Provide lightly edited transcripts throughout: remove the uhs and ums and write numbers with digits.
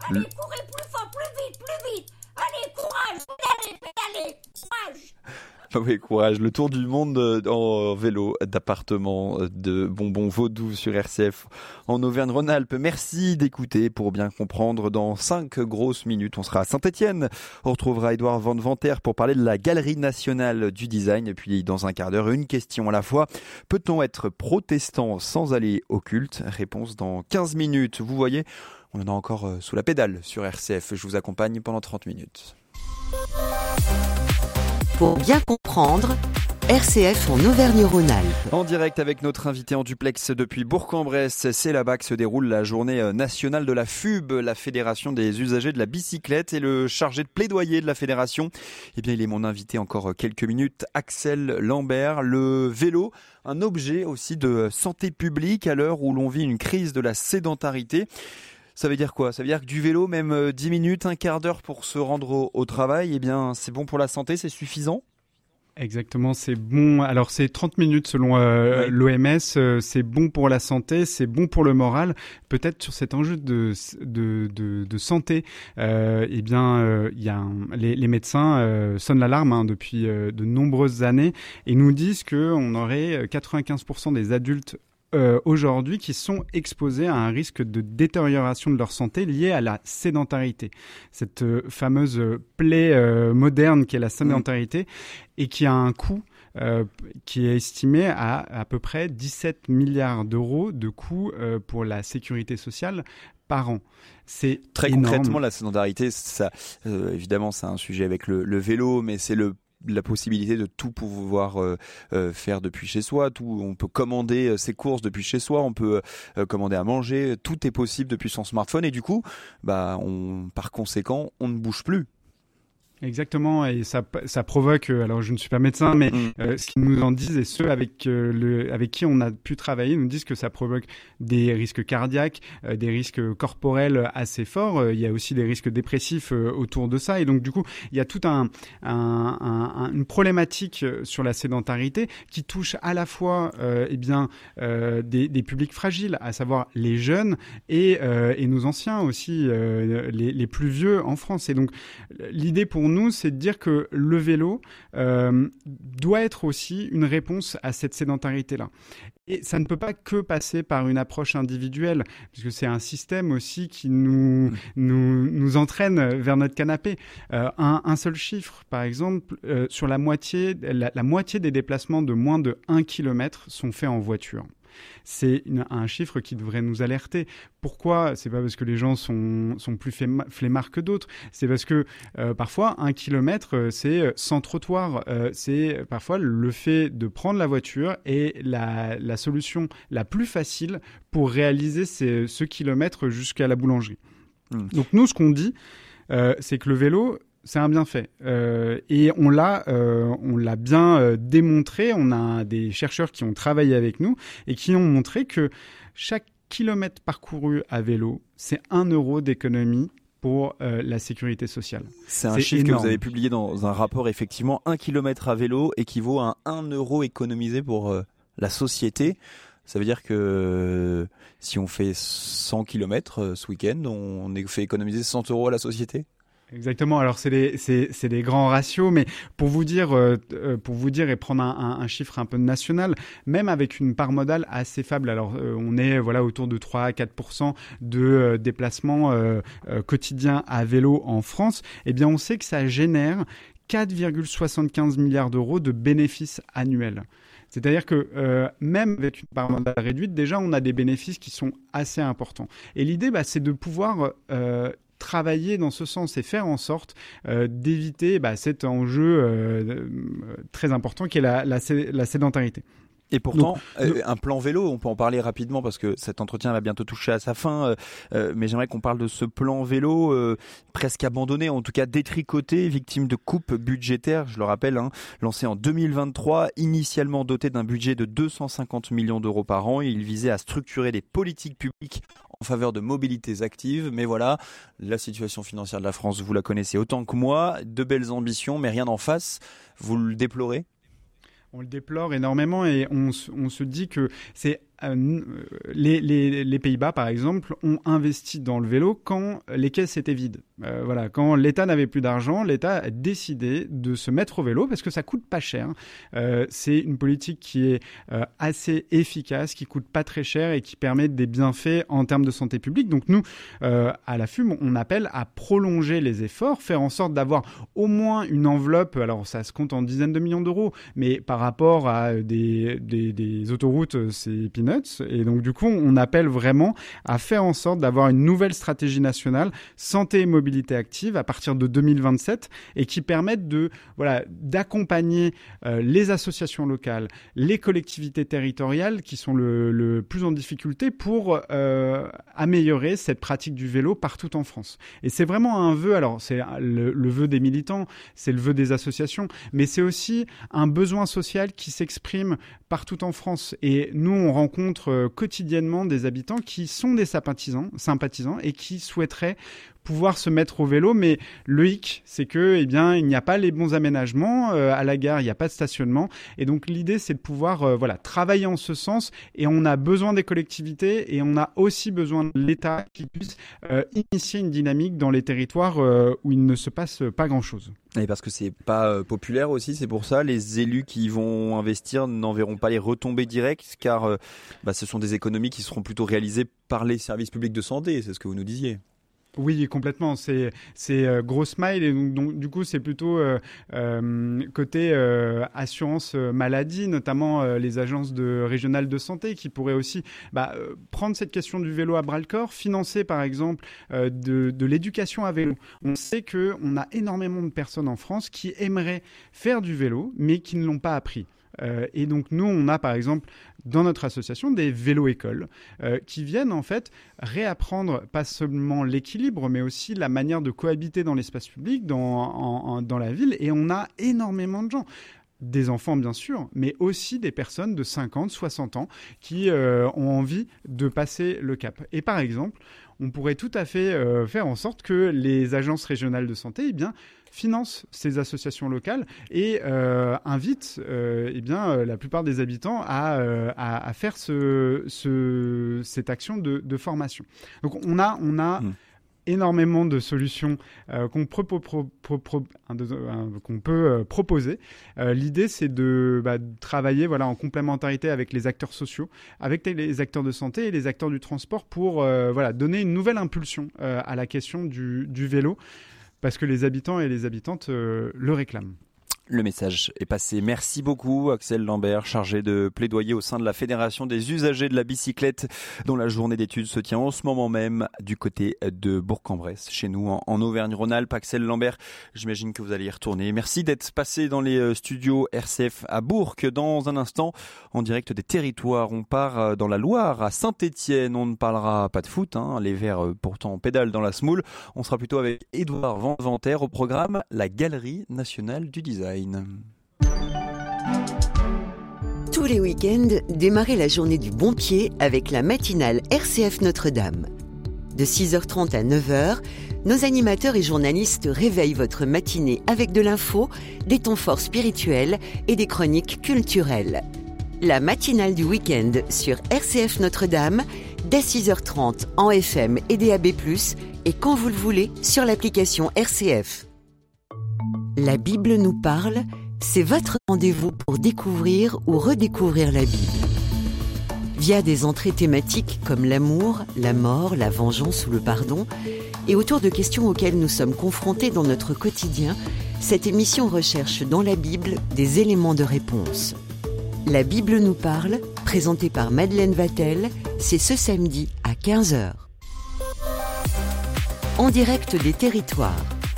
Allez, courez plus fort, plus vite. Allez, courage, pédalez, courage. Oui, courage. Le tour du monde en vélo d'appartement de Bonbon Vaudou sur RCF en Auvergne-Rhône-Alpes. Merci d'écouter pour bien comprendre. Dans 5 grosses minutes, on sera à Saint-Étienne. On retrouvera Édouard Van Vanter pour parler de la Galerie nationale du design. Et puis, dans un quart d'heure, une question à la fois. Peut-on être protestant sans aller au culte ? Réponse dans 15 minutes. Vous voyez, on en a encore sous la pédale sur RCF. Je vous accompagne pendant 30 minutes. Pour bien comprendre, RCF en Auvergne-Rhône-Alpes. En direct avec notre invité en duplex depuis Bourg-en-Bresse, c'est là-bas que se déroule la journée nationale de la FUB, la Fédération des usagers de la bicyclette, et le chargé de plaidoyer de la fédération, eh bien il est mon invité encore quelques minutes, Axel Lambert. Le vélo, un objet aussi de santé publique à l'heure où l'on vit une crise de la sédentarité. Ça veut dire quoi ? Ça veut dire que du vélo, même 10 minutes, un quart d'heure pour se rendre au travail, eh bien, c'est bon pour la santé, c'est suffisant ? Exactement, c'est bon. Alors c'est 30 minutes selon l'OMS, c'est bon pour la santé, c'est bon pour le moral. Peut-être sur cet enjeu de santé, eh bien, les médecins sonnent l'alarme depuis de nombreuses années et nous disent qu'on aurait 95% des adultes aujourd'hui qui sont exposés à un risque de détérioration de leur santé liée à la sédentarité. Cette fameuse plaie moderne qui est la sédentarité et qui a un coût qui est estimé à peu près 17 milliards d'euros de coût pour la sécurité sociale par an. C'est très énorme. Concrètement, la sédentarité, ça, évidemment, c'est un sujet avec le vélo, mais c'est la possibilité de tout pouvoir faire depuis chez soi. On peut commander ses courses depuis chez soi, on peut commander à manger. Tout est possible depuis son smartphone et du coup, par conséquent, on ne bouge plus. Exactement, et ça provoque, alors je ne suis pas médecin, mais ce qu'ils nous en disent, et ceux avec qui on a pu travailler, nous disent que ça provoque des risques cardiaques, des risques corporels assez forts, il y a aussi des risques dépressifs autour de ça, et donc du coup, il y a toute une problématique sur la sédentarité qui touche à la fois des publics fragiles, à savoir les jeunes et nos anciens aussi, les plus vieux en France. Et donc, l'idée pour nous, c'est de dire que le vélo doit être aussi une réponse à cette sédentarité-là. Et ça ne peut pas que passer par une approche individuelle, puisque c'est un système aussi qui nous entraîne vers notre canapé. Un seul chiffre, par exemple, sur la moitié des déplacements de moins de 1 km sont faits en voiture. C'est un chiffre qui devrait nous alerter. Pourquoi ? C'est pas parce que les gens sont plus flemmards que d'autres. C'est parce que parfois 1 kilomètre c'est sans trottoir. C'est parfois le fait de prendre la voiture et la solution la plus facile pour réaliser ce kilomètre jusqu'à la boulangerie. Donc nous, ce qu'on dit, c'est que le vélo, c'est un bienfait et on l'a bien démontré. On a des chercheurs qui ont travaillé avec nous et qui ont montré que chaque kilomètre parcouru à vélo, c'est 1 euro d'économie pour la sécurité sociale. C'est un chiffre énorme que vous avez publié dans un rapport. Effectivement, 1 kilomètre à vélo équivaut à 1 euro économisé pour la société. Ça veut dire que si on fait 100 km ce week-end, on fait économiser 100 euros à la société ? Exactement. Alors c'est des grands ratios, mais pour vous dire et prendre un chiffre un peu national, même avec une part modale assez faible. Alors on est autour de 3 à 4% de déplacements quotidiens à vélo en France. Eh bien on sait que ça génère 4,75 milliards d'euros de bénéfices annuels. C'est-à-dire que même avec une part modale réduite, déjà on a des bénéfices qui sont assez importants. Et l'idée, c'est de pouvoir travailler dans ce sens et faire en sorte d'éviter cet enjeu très important qui est la sédentarité. Et pourtant, un plan vélo, on peut en parler rapidement parce que cet entretien va bientôt toucher à sa fin, mais j'aimerais qu'on parle de ce plan vélo presque abandonné, en tout cas détricoté, victime de coupes budgétaires, je le rappelle, lancé en 2023, initialement doté d'un budget de 250 millions d'euros par an. Il visait à structurer des politiques publiques en faveur de mobilités actives, mais voilà, la situation financière de la France, vous la connaissez autant que moi, de belles ambitions, mais rien en face. Vous le déplorez ? On le déplore énormément et on se dit que c'est les Pays-Bas, par exemple, ont investi dans le vélo quand les caisses étaient vides. Quand l'État n'avait plus d'argent, l'État a décidé de se mettre au vélo parce que ça coûte pas cher. C'est une politique qui est assez efficace, qui coûte pas très cher et qui permet des bienfaits en termes de santé publique. Donc nous, à la FUM, on appelle à prolonger les efforts, faire en sorte d'avoir au moins une enveloppe. Alors ça se compte en dizaines de millions d'euros, mais par rapport à des autoroutes, c'est peanuts. Et donc du coup, on appelle vraiment à faire en sorte d'avoir une nouvelle stratégie nationale santé et mobilité active à partir de 2027 et qui permette d'accompagner les associations locales, les collectivités territoriales qui sont le plus en difficulté pour améliorer cette pratique du vélo partout en France. Et c'est vraiment un vœu, alors c'est le vœu des militants, c'est le vœu des associations, mais c'est aussi un besoin social qui s'exprime partout en France. Et nous, on rencontre quotidiennement des habitants qui sont des sympathisants et qui souhaiteraient pouvoir se mettre au vélo, mais le hic, c'est que, il n'y a pas les bons aménagements à la gare, il n'y a pas de stationnement, et donc l'idée, c'est de pouvoir, travailler en ce sens, et on a besoin des collectivités, et on a aussi besoin de l'État qui puisse initier une dynamique dans les territoires où il ne se passe pas grand-chose. Et parce que c'est pas populaire aussi, c'est pour ça les élus qui vont investir n'en verront pas les retombées directes, car ce sont des économies qui seront plutôt réalisées par les services publics de santé, c'est ce que vous nous disiez. Oui, complètement. C'est gros smile et donc du coup c'est plutôt côté assurance maladie, notamment les agences régionales de santé qui pourraient aussi prendre cette question du vélo à bras le corps, financer par exemple de l'éducation à vélo. On sait que on a énormément de personnes en France qui aimeraient faire du vélo mais qui ne l'ont pas appris. Et donc nous, on a par exemple dans notre association des vélo-écoles qui viennent en fait réapprendre pas seulement l'équilibre, mais aussi la manière de cohabiter dans l'espace public, dans la ville. Et on a énormément de gens. Des enfants, bien sûr, mais aussi des personnes de 50, 60 ans qui ont envie de passer le cap. Et par exemple, on pourrait tout à fait faire en sorte que les agences régionales de santé financent ces associations locales et invitent la plupart des habitants à faire cette action de formation. Donc on a énormément de solutions qu'on peut proposer. L'idée, c'est de travailler en complémentarité avec les acteurs sociaux, avec les acteurs de santé et les acteurs du transport pour donner une nouvelle impulsion à la question du vélo, parce que les habitants et les habitantes le réclament. Le message est passé. Merci beaucoup Axel Lambert, chargé de plaidoyer au sein de la Fédération des usagers de la bicyclette, dont la journée d'études se tient en ce moment même du côté de Bourg-en-Bresse, chez nous en Auvergne-Rhône-Alpes. Axel Lambert, j'imagine que vous allez y retourner. Merci d'être passé dans les studios RCF à Bourg. Dans un instant, en direct des territoires, on part dans la Loire, à Saint-Étienne. On ne parlera pas de foot, les Verts pourtant pédalent dans la semoule. On sera plutôt avec Édouard Van Venter au programme La Galerie Nationale du Design. Tous les week-ends, démarrez la journée du bon pied avec la matinale RCF Notre-Dame. De 6h30 à 9h, nos animateurs et journalistes réveillent votre matinée avec de l'info, des temps forts spirituels et des chroniques culturelles. La matinale du week-end sur RCF Notre-Dame, dès 6h30 en FM et DAB+, et quand vous le voulez sur l'application RCF. La Bible nous parle, c'est votre rendez-vous pour découvrir ou redécouvrir la Bible. Via des entrées thématiques comme l'amour, la mort, la vengeance ou le pardon, et autour de questions auxquelles nous sommes confrontés dans notre quotidien, cette émission recherche dans la Bible des éléments de réponse. La Bible nous parle, présentée par Madeleine Vatel, c'est ce samedi à 15h. En direct des territoires.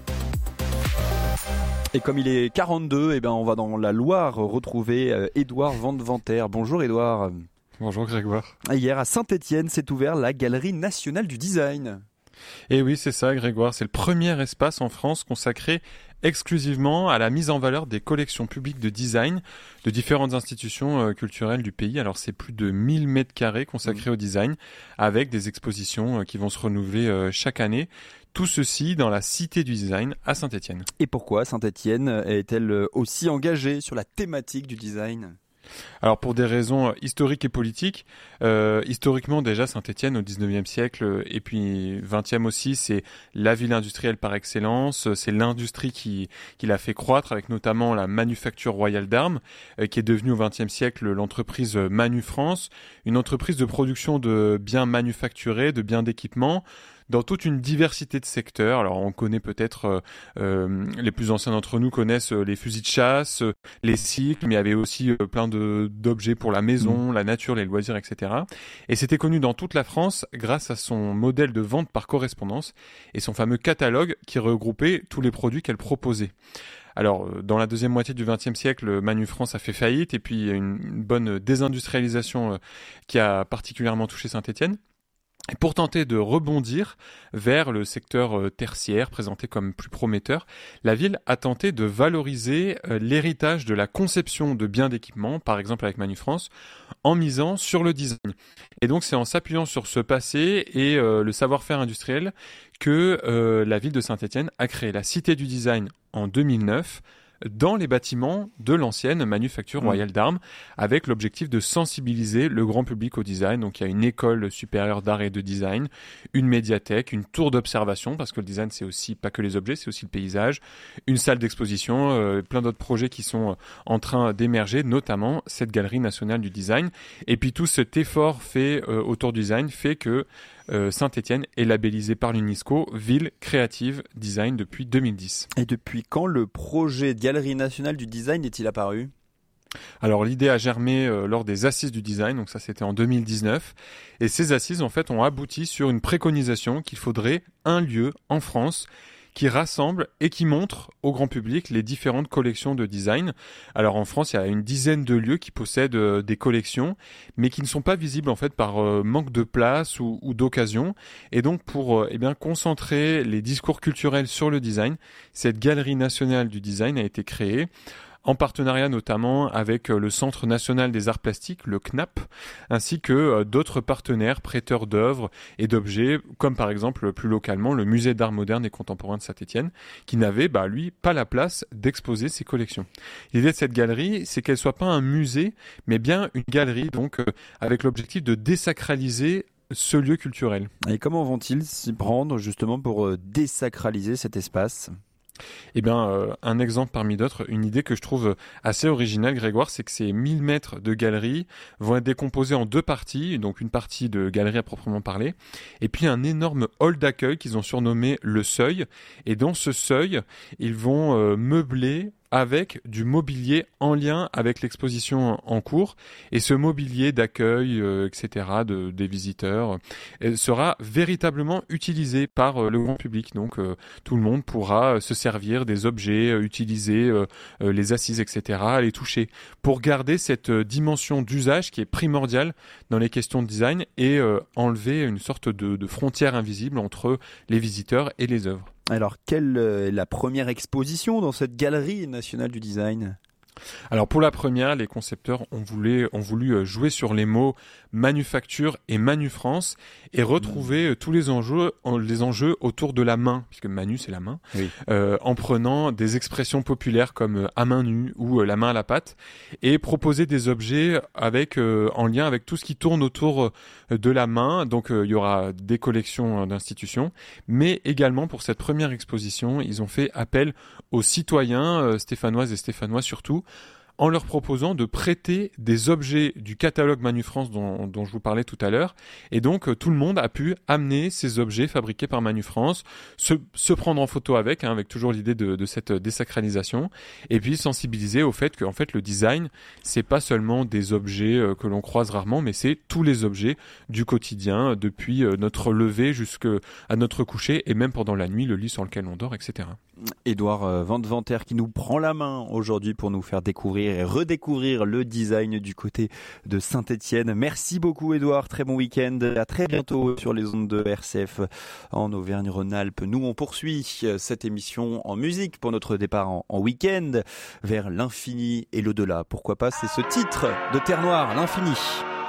Et comme il est 42, on va dans la Loire retrouver Édouard Van Venter. Bonjour Édouard. Bonjour Grégoire. Hier à Saint-Étienne s'est ouvert la Galerie Nationale du Design. Et oui, c'est ça Grégoire, c'est le premier espace en France consacré exclusivement à la mise en valeur des collections publiques de design de différentes institutions culturelles du pays. Alors c'est plus de 1000 mètres carrés consacrés au design, avec des expositions qui vont se renouveler chaque année. Tout ceci dans la Cité du Design à Saint-Étienne. Et pourquoi Saint-Étienne est-elle aussi engagée sur la thématique du design ? Alors pour des raisons historiques et politiques, historiquement déjà Saint-Étienne au 19e siècle et puis 20e aussi, c'est la ville industrielle par excellence, c'est l'industrie qui l'a fait croître avec notamment la manufacture royale d'armes qui est devenue au 20e siècle l'entreprise Manu France, une entreprise de production de biens manufacturés, de biens d'équipement, dans toute une diversité de secteurs. Alors on connaît peut-être, les plus anciens d'entre nous connaissent les fusils de chasse, les cycles, mais il y avait aussi plein d'objets pour la maison, la nature, les loisirs, etc. Et c'était connu dans toute la France grâce à son modèle de vente par correspondance et son fameux catalogue qui regroupait tous les produits qu'elle proposait. Alors, dans la deuxième moitié du XXe siècle, Manu France a fait faillite et puis il y a une bonne désindustrialisation qui a particulièrement touché Saint-Étienne. Et pour tenter de rebondir vers le secteur tertiaire présenté comme plus prometteur, la ville a tenté de valoriser l'héritage de la conception de biens d'équipement, par exemple avec Manu France, en misant sur le design. Et donc c'est en s'appuyant sur ce passé et le savoir-faire industriel que la ville de Saint-Étienne a créé la Cité du Design en 2009, dans les bâtiments de l'ancienne manufacture royale d'armes, avec l'objectif de sensibiliser le grand public au design. Donc il y a une école supérieure d'art et de design, une médiathèque, une tour d'observation, parce que le design c'est aussi pas que les objets, c'est aussi le paysage, une salle d'exposition, plein d'autres projets qui sont en train d'émerger, notamment cette galerie nationale du design. Et puis tout cet effort fait autour du design fait que Saint-Étienne est labellisée par l'UNESCO Ville Créative Design depuis 2010. Et depuis quand le projet de Galerie nationale du design est-il apparu ? Alors l'idée a germé lors des assises du design, donc ça c'était en 2019, et ces assises en fait ont abouti sur une préconisation qu'il faudrait un lieu en France qui rassemble et qui montre au grand public les différentes collections de design. Alors en France, il y a une dizaine de lieux qui possèdent des collections, mais qui ne sont pas visibles en fait par manque de place ou d'occasion. Et donc pour concentrer les discours culturels sur le design, cette Galerie nationale du design a été créée, en partenariat notamment avec le Centre national des arts plastiques, le CNAP, ainsi que d'autres partenaires prêteurs d'œuvres et d'objets, comme par exemple plus localement le Musée d'art moderne et contemporain de Saint-Étienne, qui n'avait lui pas la place d'exposer ses collections. L'idée de cette galerie, c'est qu'elle soit pas un musée, mais bien une galerie, donc avec l'objectif de désacraliser ce lieu culturel. Et comment vont-ils s'y prendre justement pour désacraliser cet espace ? Eh bien, un exemple parmi d'autres, une idée que je trouve assez originale, Grégoire, c'est que ces 1000 mètres de galerie vont être décomposés en deux parties, donc une partie de galerie à proprement parler, et puis un énorme hall d'accueil qu'ils ont surnommé le Seuil, et dans ce Seuil, ils vont meubler avec du mobilier en lien avec l'exposition en cours, et ce mobilier d'accueil, etc., des visiteurs, sera véritablement utilisé par le grand public. Donc tout le monde pourra se servir des objets, utiliser les assises, etc., les toucher, pour garder cette dimension d'usage qui est primordiale dans les questions de design et enlever une sorte de frontière invisible entre les visiteurs et les œuvres. Alors, quelle est la première exposition dans cette Galerie nationale du design ? Alors pour la première, les concepteurs ont voulu jouer sur les mots manufacture et Manu France et retrouver tous les enjeux autour de la main, puisque Manu c'est la main, oui. En prenant des expressions populaires comme à main nue ou la main à la pâte, et proposer des objets en lien avec tout ce qui tourne autour de la main. Donc il y aura des collections d'institutions, mais également pour cette première exposition, ils ont fait appel aux citoyens stéphanoises et stéphanois surtout, en leur proposant de prêter des objets du catalogue Manu France dont je vous parlais tout à l'heure. Et donc, tout le monde a pu amener ces objets fabriqués par Manu France, se prendre en photo avec toujours l'idée de cette désacralisation, et puis sensibiliser au fait que en fait, le design, c'est pas seulement des objets que l'on croise rarement, mais c'est tous les objets du quotidien, depuis notre lever jusqu'à notre coucher, et même pendant la nuit, le lit sur lequel on dort, etc. Édouard Van Deventer qui nous prend la main aujourd'hui pour nous faire découvrir et redécouvrir le design du côté de Saint-Étienne. Merci beaucoup Édouard, très bon week-end, à très bientôt sur les ondes de RCF en Auvergne-Rhône-Alpes. Nous on poursuit cette émission en musique pour notre départ en week-end vers l'infini et l'au-delà. Pourquoi pas, c'est ce titre de Terre Noire, l'infini.